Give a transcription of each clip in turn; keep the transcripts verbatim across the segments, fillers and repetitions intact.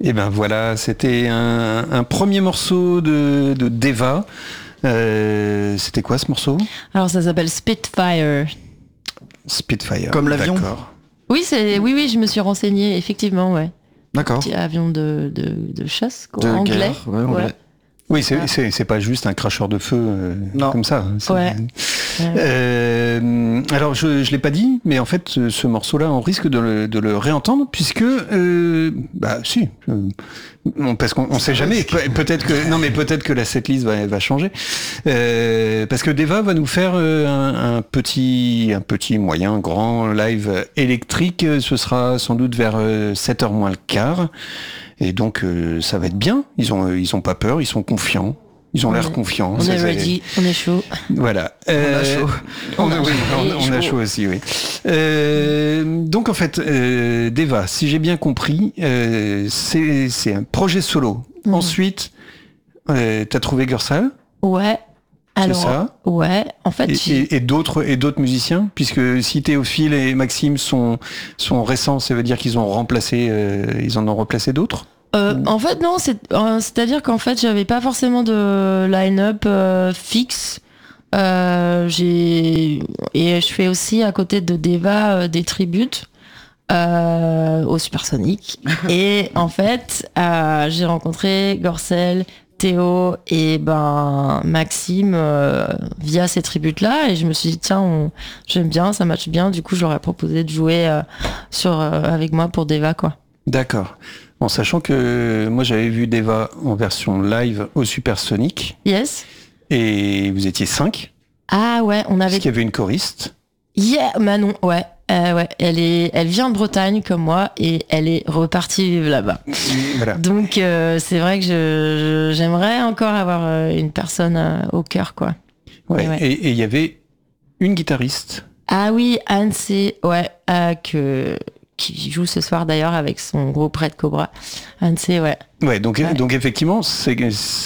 Et ben voilà, c'était un, un premier morceau de, de Deva. Euh, c'était quoi ce morceau ? Alors ça s'appelle Spitfire. Spitfire. Comme l'avion ? D'accord. Oui, c'est, oui, oui, je me suis renseignée, effectivement, ouais. D'accord. Petit avion de, de, de chasse, quoi, De anglais. guerre, ouais, anglais. Ouais. Oui, c'est, Ah. c'est, c'est pas juste un cracheur de feu euh, Non. comme ça. hein, c'est- Ouais. Euh, alors, je ne l'ai pas dit, mais en fait, ce, ce morceau-là, on risque de le, de le réentendre, puisque, euh, bah, si, euh, on- parce qu'on ne sait jamais. Pe- Peut-être que, non, mais peut-être que la setlist va, va changer, euh, parce que Deva va nous faire euh, un, un petit, un petit moyen, grand live électrique. Ce sera sans doute vers euh, sept heures moins le quart, et donc euh, ça va être bien. Ils ont, ils ont pas peur, ils sont confiants. Ils ont On l'air est- confiants. On Ça, est c'est- ready, on est chaud. Voilà. On a chaud. On, On a, a oui, chaud. on- on a Chaud. chaud aussi, oui. Euh, donc en fait, euh, Deva, si j'ai bien compris, euh, c'est, c'est un projet solo. Mhm. Ensuite, euh, t'as trouvé Gursal, Ouais. Alors, ça ouais, en fait, et, j'ai- et, et d'autres et d'autres musiciens, puisque si Théophile et Maxime sont sont récents, ça veut dire qu'ils ont remplacé, euh, ils en ont remplacé d'autres. Euh, en fait, non, c'est, euh, c'est-à-dire qu'en fait, j'avais pas forcément de line-up euh, fixe. Euh, j'ai et je fais aussi à côté de Deva euh, des tributes euh, au Supersonic. Et en fait, euh, j'ai rencontré Gorsel, Théo et ben Maxime euh, via ces tributes-là, et je me suis dit tiens, on, j'aime bien, ça matche bien. Du coup, je leur ai proposé de jouer euh, sur euh, avec moi pour Deva, quoi. D'accord. En sachant que moi j'avais vu Deva en version live au Supersonic Yes. et vous étiez cinq, Ah ouais, on parce avait. qu'il y avait une choriste. Yeah, Manon, ouais. Euh, ouais, elle est, elle vient de Bretagne comme moi et elle est repartie vivre là-bas. Voilà. Donc euh, c'est vrai que je, je- j'aimerais encore avoir euh, une personne euh, au cœur, quoi. Ouais. Ouais. Et et il y avait une guitariste. Ah oui, Anne, c'est ouais, euh, que qui joue ce soir d'ailleurs avec son groupe Red Cobra. Anne, c'est ouais. Ouais, donc Ouais. donc effectivement, c'est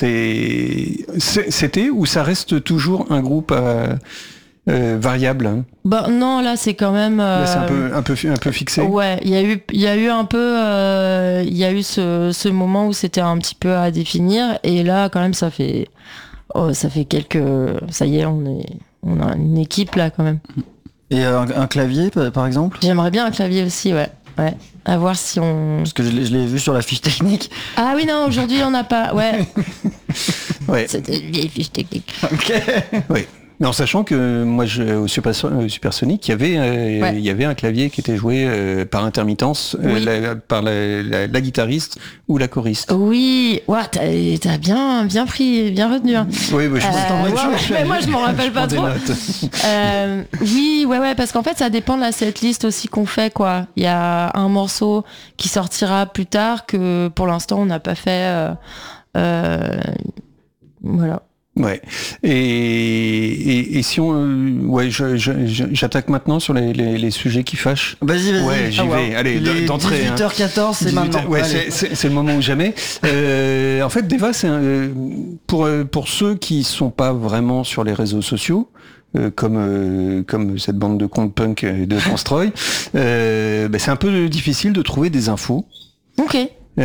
c'est c'est- c'était ou ça reste toujours un groupe euh, euh, variable. Hein. Bon, non, là c'est quand même. Là, c'est un euh, peu un peu un peu fixé. Ouais, il y a eu, il y a eu un peu, euh, il y a eu ce, ce moment où c'était un petit peu à définir, et là quand même ça fait, oh, ça fait quelques, ça y est, on est, on a une équipe là quand même. Et euh, un, un clavier, par par exemple ? J'aimerais bien un clavier aussi, ouais, ouais, à voir si on. Parce que je l'ai, je l'ai vu sur la fiche technique. Ah oui non, aujourd'hui on n'a pas, ouais, Ouais. c'était une vieille fiche technique. Ok. Oui. Mais en sachant que moi, je, au Super, au Supersonic, il y avait, euh, Ouais. il y avait un clavier qui était joué euh, par intermittence, euh, Oui. la- par la, la- la guitariste ou la choriste. Oui, ouais, t'as, t'as bien, bien pris, bien retenu. Hein. Oui, bah, je, Euh, je- ouais, je- mais moi, je m'en rappelle je pas prends des trop. notes. Euh, oui, ouais, ouais, parce qu'en fait, ça dépend de la setlist aussi qu'on fait, quoi. Il y a un morceau qui sortira plus tard que pour l'instant on n'a pas fait. euh, euh, voilà. Ouais. Et, et, et si on, euh, ouais, je- je- je- j'attaque maintenant sur les, les, les sujets qui fâchent. Vas-y, vas-y. Ouais, j'y Ah, vais. wow. Allez, Il est d'entrée, hein. dix-huit heures quatorze, c'est dix-huit maintenant. Ouais, Allez. c'est, c'est, c'est le moment ou jamais. Euh, en fait, Deva, c'est un, euh, pour euh, pour ceux qui sont pas vraiment sur les réseaux sociaux. Euh, comme euh, comme cette bande de contes punk euh, de Constroy, euh, bah, c'est un peu difficile de trouver des infos. Ok.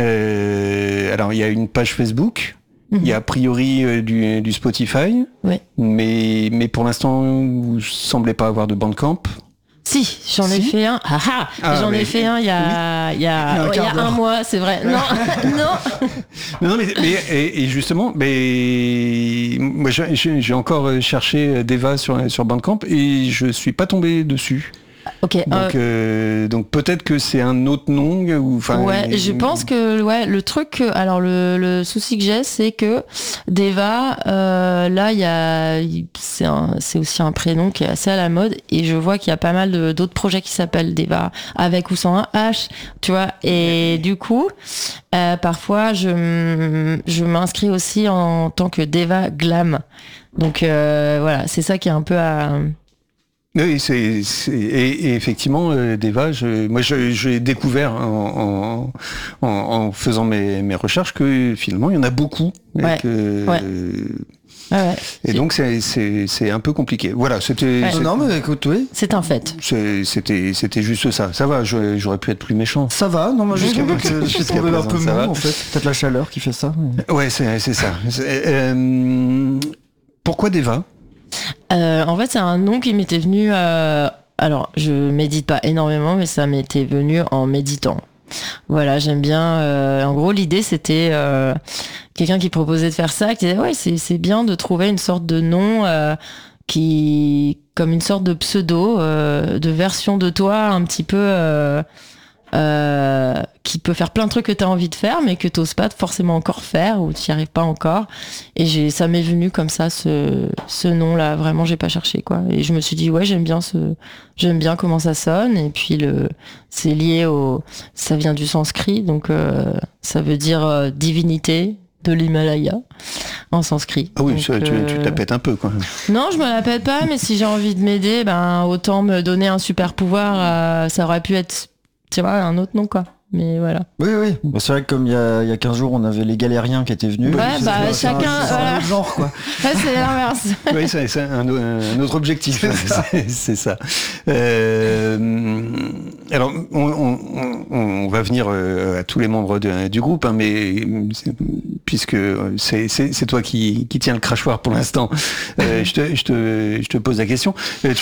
Euh, alors il y a une page Facebook, il y a a priori euh, du, du Spotify, Ouais. mais mais pour l'instant vous semblez pas avoir de Bandcamp. Si, j'en ai Si. fait un. Ah, ah, Ah, j'en mais- ai fait un il y a, il y Il y a a, un il y a quart d'heure. un mois, c'est vrai. Non, non. Non, non, mais, mais et, et justement, mais moi j'ai, j'ai j'ai encore cherché Deva sur sur Bandcamp et je suis pas tombé dessus. Ok. euh, Donc euh, donc peut-être que c'est un autre nom ou enfin. ouais, je pense que ouais, le truc, alors le, le souci que j'ai, c'est que Deva, euh, là, il y a, il- c'est un, c'est aussi un prénom qui est assez à la mode, et je vois qu'il y a pas mal de- d'autres projets qui s'appellent Deva avec ou sans un H, tu vois, et du coup, euh, parfois, je, m- je m'inscris aussi en tant que Deva Glam. Donc euh, voilà, c'est ça qui est un peu à. Oui, c'est, c'est et, et effectivement, euh, Deva, je, moi, je, j'ai découvert en, en, en, en faisant mes, mes recherches que finalement, il y en a beaucoup. Et Ouais, que, ouais. euh, Ouais, ouais. Et donc c'est, c'est, c'est un peu compliqué. Voilà, c'était... Ouais. c'est- Non, mais écoute, oui. C'est un fait. c'est- C'était, c'était juste ça. Ça va, j'aurais, j'aurais pu être plus méchant. Ça va, non, moi juste Jusqu'à- que je suis jusqu'à tombé un présent, peu ça mou va. en fait. Peut-être la chaleur qui fait ça. mais- Ouais, c'est, c'est ça. C'est- euh, pourquoi Deva? Euh, en fait, c'est un nom qui m'était venu. euh, Alors, je médite pas énormément, mais ça m'était venu en méditant. Voilà, j'aime bien. euh, En gros, l'idée, c'était euh, quelqu'un qui proposait de faire ça, qui disait ouais, c'est c'est bien de trouver une sorte de nom euh, qui, comme une sorte de pseudo, euh, de version de toi, un petit peu. Euh, euh, qui peut faire plein de trucs que tu as envie de faire mais que t'oses pas forcément encore faire ou tu n'y arrives pas encore, et j'ai ça m'est venu comme ça ce, ce nom là, vraiment j'ai pas cherché quoi, et je me suis dit ouais j'aime bien ce j'aime bien comment ça sonne, et puis le c'est lié au ça vient du sanskrit, donc euh, ça veut dire euh, divinité de l'Himalaya en sanskrit. Ah oui, Donc, ça, tu, euh, tu t'appelles un peu, quoi. non, je me la pète pas, mais si j'ai envie de m'aider, ben autant me donner un super pouvoir. euh, ça aurait pu être, tu vois, un autre nom, quoi. Mais voilà. Oui, oui. Bah, c'est vrai que comme il y a, il y a quinze jours, on avait les galériens qui étaient venus. Ouais, C'est- bah, c'est un- chacun, c'est un voilà. autre genre, quoi. Là, c'est l'inverse. Oui, c'est, c'est un, un autre objectif. c'est, c'est ça. Euh, alors, on, on, on, on va venir euh, à tous les membres de- du groupe, hein, mais c'est- puisque c'est, c'est, c'est toi qui, qui tiens le crachoir pour l'instant, euh, je, te, je, te, je te pose la question. Euh,